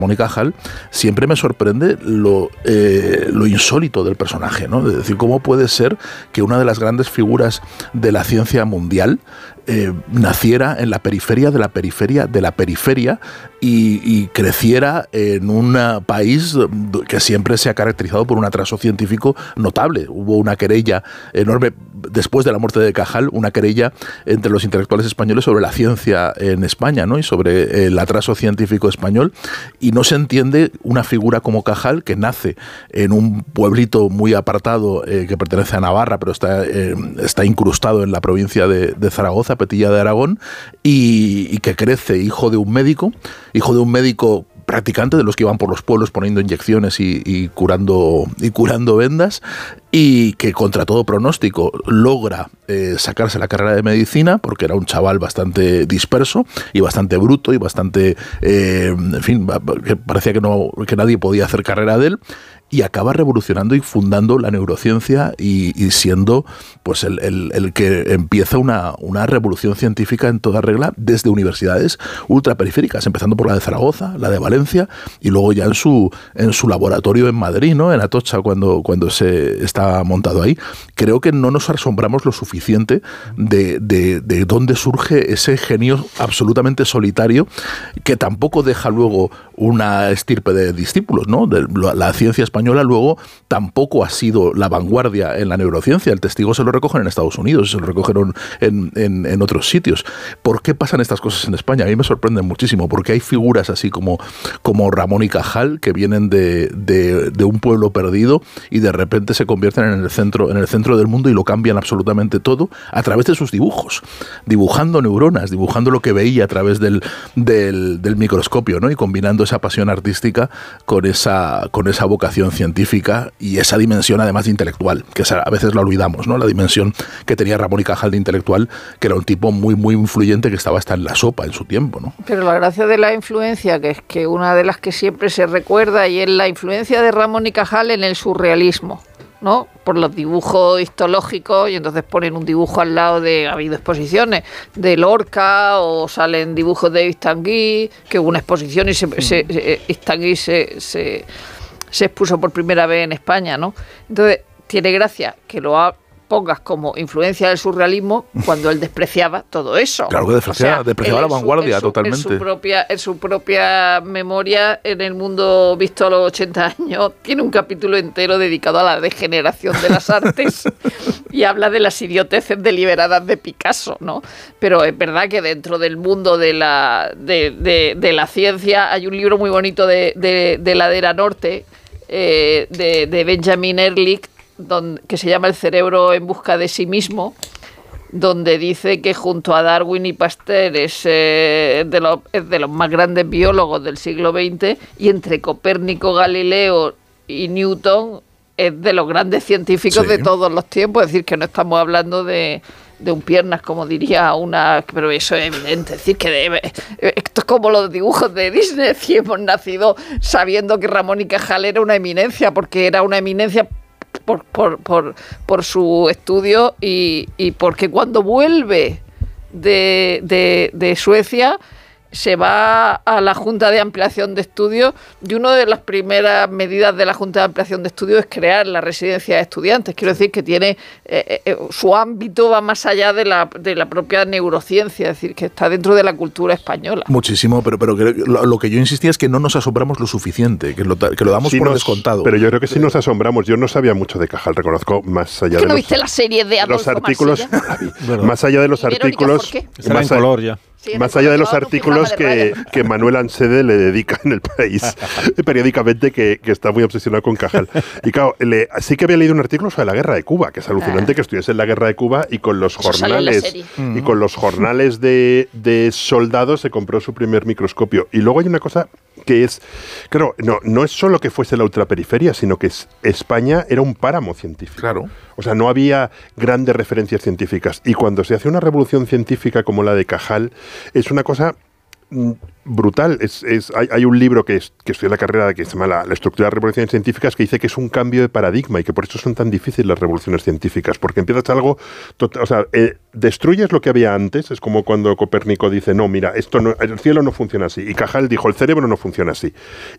Ramón y Cajal, siempre me sorprende lo insólito del personaje, ¿no? Es decir, cómo puede ser que una de las grandes figuras de la ciencia mundial naciera en la periferia de la periferia de la periferia y creciera en un país que siempre se ha caracterizado por un atraso científico notable. Hubo una querella enorme después de la muerte de Cajal, una querella entre los intelectuales españoles sobre la ciencia en España, ¿no? Y sobre el atraso científico español, y no se entiende una figura como Cajal, que nace en un pueblito muy apartado que pertenece a Navarra, pero está incrustado en la provincia de Zaragoza, Petilla de Aragón, y que crece hijo de un médico practicante, de los que iban por los pueblos poniendo inyecciones y curando vendas, y que contra todo pronóstico logra sacarse la carrera de medicina, porque era un chaval bastante disperso y bastante bruto y bastante, en fin, que parecía que nadie podía hacer carrera de él, y acaba revolucionando y fundando la neurociencia y siendo pues el que empieza una revolución científica en toda regla desde universidades ultraperiféricas, empezando por la de Zaragoza, la de Valencia, y luego ya en su laboratorio en Madrid, ¿no? En Atocha, cuando se está montado ahí. Creo que no nos asombramos lo suficiente de dónde surge ese genio absolutamente solitario, que tampoco deja luego una estirpe de discípulos, ¿no? La ciencia española luego tampoco ha sido la vanguardia en la neurociencia. El testigo se lo recogen en Estados Unidos, se lo recogen en otros sitios. ¿Por qué pasan estas cosas en España? A mí me sorprenden muchísimo, porque hay figuras así como Ramón y Cajal, que vienen de un pueblo perdido y de repente se convierten en el centro del mundo y lo cambian absolutamente todo a través de sus dibujos, dibujando neuronas, dibujando lo que veía a través del microscopio, ¿no? Y combinando esa pasión artística con esa vocación científica y esa dimensión además de intelectual, que a veces la olvidamos, ¿no? La dimensión que tenía Ramón y Cajal de intelectual, que era un tipo muy, muy influyente, que estaba hasta en la sopa en su tiempo, ¿no? Pero la gracia de la influencia, que es que una de las que siempre se recuerda, y es la influencia de Ramón y Cajal en el surrealismo, ¿no? Por los dibujos histológicos, y entonces ponen un dibujo al lado ha habido exposiciones de Lorca, o salen dibujos de Yves Tanguy, que hubo una exposición y Yves Tanguy se expuso por primera vez en España, ¿no? Entonces, tiene gracia que lo pongas como influencia del surrealismo cuando él despreciaba todo eso. Claro que despreciaba la vanguardia totalmente. En su propia memoria, en El mundo visto a los 80 años, tiene un capítulo entero dedicado a la degeneración de las artes y habla de las idioteces deliberadas de Picasso, ¿no? Pero es verdad que dentro del mundo de la ciencia hay un libro muy bonito de Ladera Norte, de Benjamin Ehrlich, que se llama El cerebro en busca de sí mismo, donde dice que junto a Darwin y Pasteur es de los más grandes biólogos del siglo XX, y entre Copérnico, Galileo y Newton es de los grandes científicos de todos los tiempos. Es decir, que no estamos hablando de un piernas, como diría una... Pero eso es evidente. Es decir, que esto es como los dibujos de Disney. Si hemos nacido sabiendo que Ramón y Cajal era una eminencia, porque era una eminencia por su estudio, y porque cuando vuelve de Suecia se va a la Junta de Ampliación de Estudios, y una de las primeras medidas de la Junta de Ampliación de Estudios es crear la residencia de estudiantes. Quiero decir que tiene su ámbito va más allá de la propia neurociencia, es decir, que está dentro de la cultura española. Muchísimo, pero lo que yo insistía es que no nos asombramos lo suficiente, que lo damos por descontado. Pero yo creo que sí nos asombramos. Yo no sabía mucho de Cajal, reconozco, más allá de ¿no viste la serie de Adolfo artículos? Más allá de los artículos, más allá de los artículos que Manuel Ansede le dedica en El País periódicamente, que está muy obsesionado con Cajal. Y claro, sí que había leído un artículo sobre la guerra de Cuba, que es alucinante que estuviese en la guerra de Cuba, y con los jornales de soldados se compró su primer microscopio. Y luego hay una cosa que es, claro, no es solo que fuese la ultraperiferia, sino que España era un páramo científico. Claro. O sea, no había grandes referencias científicas. Y cuando se hace una revolución científica como la de Cajal, es una cosa brutal. Hay un libro que estudia la carrera, que se llama La estructura de las revoluciones científicas, que dice que es un cambio de paradigma y que por eso son tan difíciles las revoluciones científicas, porque empiezas algo, destruyes lo que había antes. Es como cuando Copérnico dice, no, mira, el cielo no funciona así, y Cajal dijo, el cerebro no funciona así,